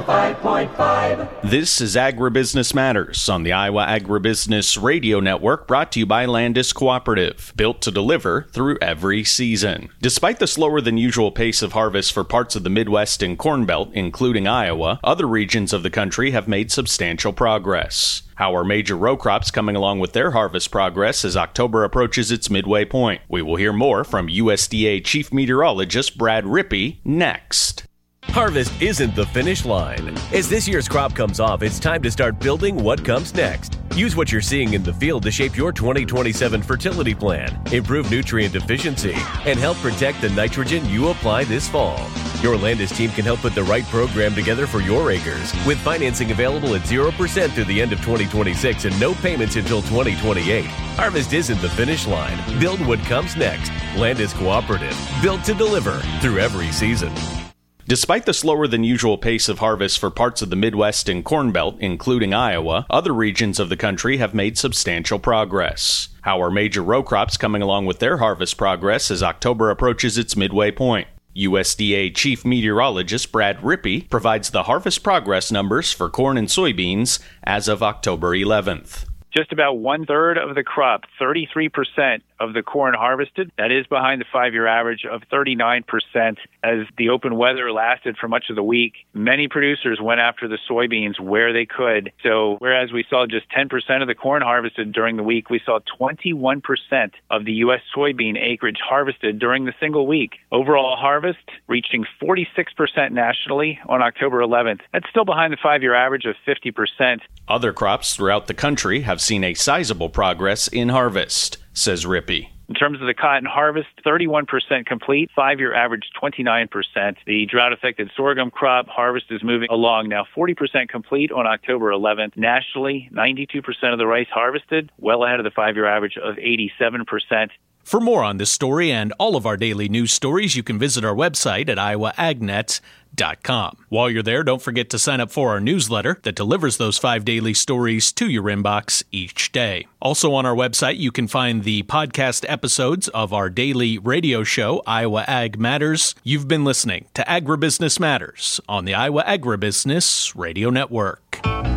5.5. This is Agribusiness Matters on the Iowa Agribusiness Radio Network, brought to you by Landis Cooperative, built to deliver through every season. Despite the slower than usual pace of harvest for parts of the Midwest and Corn Belt, including Iowa, other regions of the country have made substantial progress. How are major row crops coming along with their harvest progress as October approaches its midway point? We will hear more from USDA Chief Meteorologist Brad Rippey next. Harvest isn't the finish line. As this year's crop comes off, it's time to start building what comes next. Use what you're seeing in the field to shape your 2027 fertility plan, improve nutrient efficiency, and help protect the nitrogen you apply this fall. Your Landis team can help put the right program together for your acres, with financing available at 0% through the end of 2026 and no payments until 2028. Harvest isn't the finish line. Build what comes next. Landis Cooperative, built to deliver through every season. Despite the slower than usual pace of harvest for parts of the Midwest and Corn Belt, including Iowa, other regions of the country have made substantial progress. How are major row crops coming along with their harvest progress as October approaches its midway point? USDA Chief Meteorologist Brad Rippey provides the harvest progress numbers for corn and soybeans as of October 11th. Just about one-third of the crop, 33% of the corn harvested. That is behind the five-year average of 39%. As the open weather lasted for much of the week, many producers went after the soybeans where they could. So whereas we saw just 10% of the corn harvested during the week, we saw 21% of the U.S. soybean acreage harvested during the single week. Overall harvest reaching 46% nationally on October 11th. That's still behind the five-year average of 50%. Other crops throughout the country have seen a sizable progress in harvest, says Rippey. In terms of the cotton harvest, 31% complete, five-year average 29%. The drought-affected sorghum crop harvest is moving along now, 40% complete on October 11th. Nationally, 92% of the rice harvested, well ahead of the five-year average of 87%. For more on this story and all of our daily news stories, you can visit our website at iowaagnet.com. While you're there, don't forget to sign up for our newsletter that delivers those 5 daily stories to your inbox each day. Also on our website, you can find the podcast episodes of our daily radio show, Iowa Ag Matters. You've been listening to Agribusiness Matters on the Iowa Agribusiness Radio Network.